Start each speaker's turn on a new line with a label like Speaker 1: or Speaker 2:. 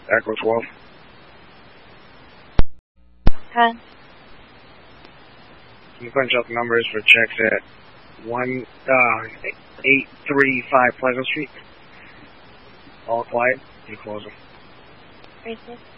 Speaker 1: Echo 12.
Speaker 2: 10.
Speaker 1: Can you punch out the numbers for checks at 835 Pleasant Street? All quiet. You close them.
Speaker 2: 36.